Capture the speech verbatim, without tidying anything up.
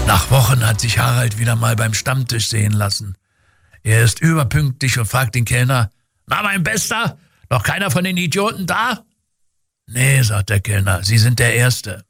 Nach Wochen hat sich Harald wieder mal beim Stammtisch sehen lassen. Er ist überpünktlich und fragt den Kellner, »Na, mein Bester, noch keiner von den Idioten da?« »Nee«, sagt der Kellner, »Sie sind der Erste.«